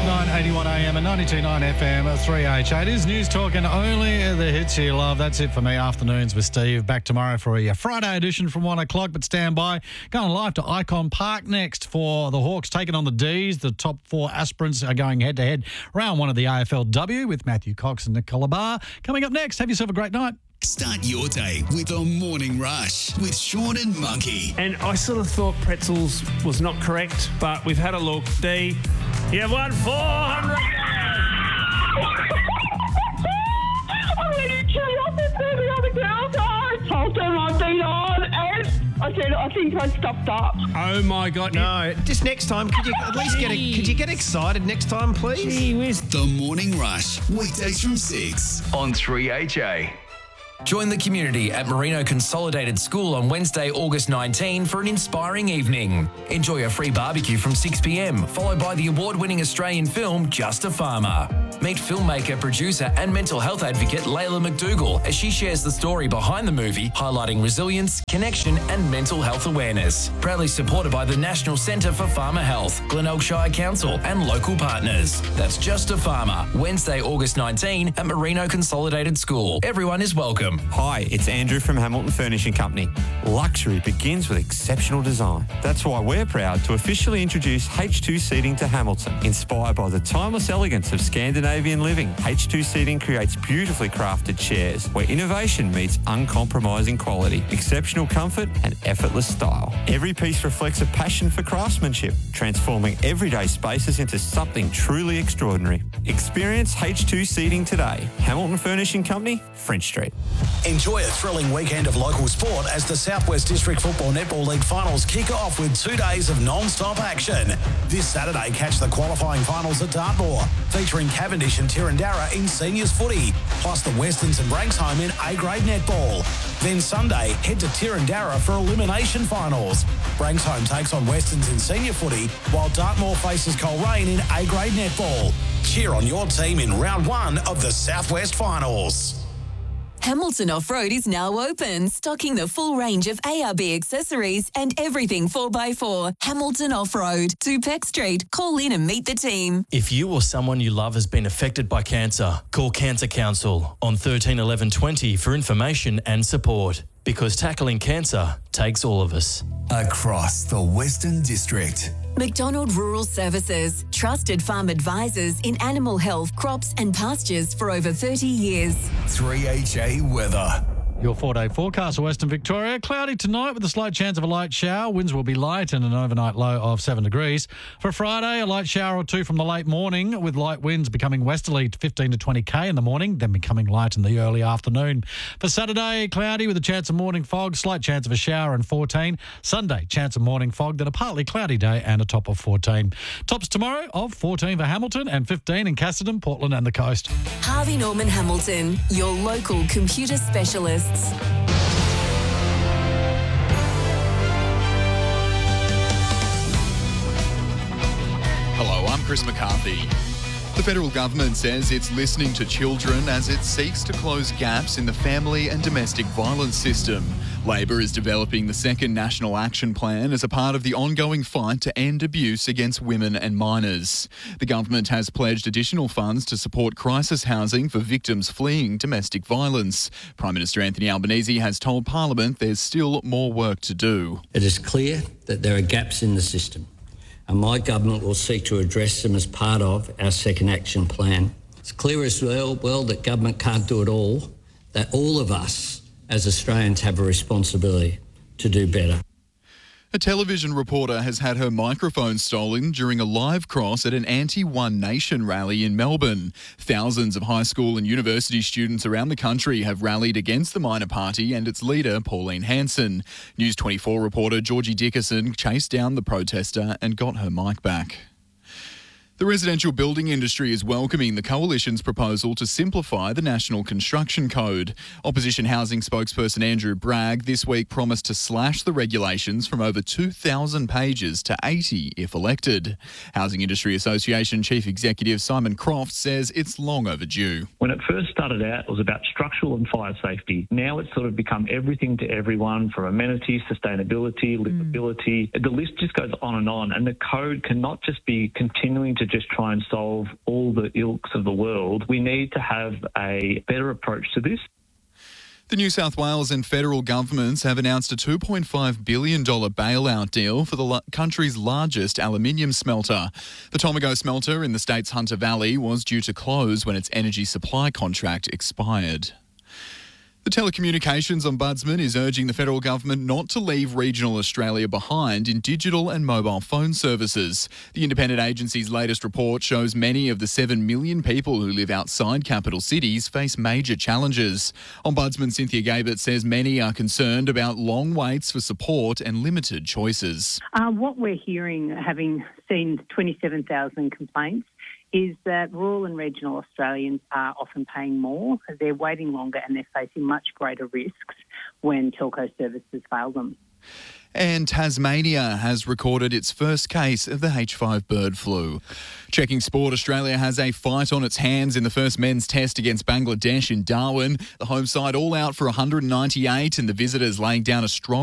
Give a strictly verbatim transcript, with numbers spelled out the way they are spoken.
nine eighty-one A M and ninety-two point nine F M, three H A. It is News Talk and only the hits you love. That's it for me. Afternoons with Steve. Back tomorrow for a Friday edition from one o'clock, but stand by. Going live to Icon Park next for the Hawks taking on the D's. The top four aspirants are going head-to-head. Round one of the A F L W with Matthew Cox and Nicola Barr. Coming up next. Have yourself a great night. Start your day with the Morning Rush with Sean and Monkey. And I sort of thought pretzels was not correct, but we've had a look. D, you won four hundred. I'm really curious to the other girls. I told them I've been on and I said I think I stopped up. Oh my God. No, just next time, could you at least get a, could you get excited next time, please? Gee whiz. The Morning Rush, weekdays from six on three H A. Join the community at Merino Consolidated School on Wednesday, August nineteenth for an inspiring evening. Enjoy a free barbecue from six p m, followed by the award-winning Australian film Just a Farmer. Meet filmmaker, producer and mental health advocate Layla McDougall as she shares the story behind the movie, highlighting resilience, connection and mental health awareness. Proudly supported by the National Centre for Farmer Health, Glenelg Shire Council and local partners. That's Just a Farmer, Wednesday, August nineteenth at Merino Consolidated School. Everyone is welcome. Hi, it's Andrew from Hamilton Furnishing Company. Luxury begins with exceptional design. That's why we're proud to officially introduce H two Seating to Hamilton. Inspired by the timeless elegance of Scandinavian living, H two Seating creates beautifully crafted chairs where innovation meets uncompromising quality, exceptional comfort and effortless style. Every piece reflects a passion for craftsmanship, transforming everyday spaces into something truly extraordinary. Experience H two Seating today. Hamilton Furnishing Company, French Street. Enjoy a thrilling weekend of local sport as the Southwest District Football Netball League finals kick off with two days of non-stop action. This Saturday, catch the qualifying finals at Dartmoor, featuring Cavendish and Tirrandara in seniors footy, plus the Westons and Branksome in A-grade netball. Then Sunday, head to Tirrandara for elimination finals. Branksome takes on Westons in senior footy, while Dartmoor faces Coleraine in A-grade netball. Cheer on your team in round one of the Southwest Finals. Hamilton Off-Road is now open, stocking the full range of A R B accessories and everything four by four. Hamilton Off-Road, two Peck Street. Call in and meet the team. If you or someone you love has been affected by cancer, call Cancer Council on thirteen eleven twenty for information and support. Because tackling cancer takes all of us. Across the Western District. McDonald Rural Services, trusted farm advisors in animal health, crops and pastures for over thirty years. three H A weather. Your four-day forecast for Western Victoria. Cloudy tonight with a slight chance of a light shower. Winds will be light and an overnight low of seven degrees. For Friday, a light shower or two from the late morning with light winds becoming westerly to fifteen to twenty k in the morning, then becoming light in the early afternoon. For Saturday, cloudy with a chance of morning fog, slight chance of a shower and fourteen. Sunday, chance of morning fog, then a partly cloudy day and a top of fourteen. Tops tomorrow of fourteen for Hamilton and fifteen in Casterton, Portland and the coast. Harvey Norman Hamilton, your local computer specialist. Hello, I'm Chris McCarthy. The federal government says it's listening to children as it seeks to close gaps in the family and domestic violence system. Labor is developing the second National Action Plan as a part of the ongoing fight to end abuse against women and minors. The government has pledged additional funds to support crisis housing for victims fleeing domestic violence. Prime Minister Anthony Albanese has told Parliament there's still more work to do. It is clear that there are gaps in the system, and my government will seek to address them as part of our second action plan. It's clear as well, well that government can't do it all, that all of us as Australians have a responsibility to do better. A television reporter has had her microphone stolen during a live cross at an anti-One Nation rally in Melbourne. Thousands of high school and university students around the country have rallied against the minor party and its leader, Pauline Hanson. News twenty-four reporter Georgie Dickerson chased down the protester and got her mic back. The residential building industry is welcoming the Coalition's proposal to simplify the National Construction Code. Opposition housing spokesperson Andrew Bragg this week promised to slash the regulations from over two thousand pages to eighty if elected. Housing Industry Association Chief Executive Simon Croft says it's long overdue. When it first started out, it was about structural and fire safety. Now it's sort of become everything to everyone, from amenities, sustainability, livability. Mm. The list just goes on and on, and the code cannot just be continuing to just try and solve all the ilks of the world. We need to have a better approach to this. The New South Wales and federal governments have announced a two point five billion dollars bailout deal for the lo- country's largest aluminium smelter. The Tomago smelter in the state's Hunter Valley was due to close when its energy supply contract expired. The Telecommunications Ombudsman is urging the federal government not to leave regional Australia behind in digital and mobile phone services. The independent agency's latest report shows many of the seven million people who live outside capital cities face major challenges. Ombudsman Cynthia Gabert says many are concerned about long waits for support and limited choices. Uh, what we're hearing, having seen twenty-seven thousand complaints, is that rural and regional Australians are often paying more, they're waiting longer and they're facing much greater risks when telco services fail them. And Tasmania has recorded its first case of the H five bird flu. Checking sport, Australia has a fight on its hands in the first men's test against Bangladesh in Darwin. The home side all out for one hundred ninety-eight and the visitors laying down a strong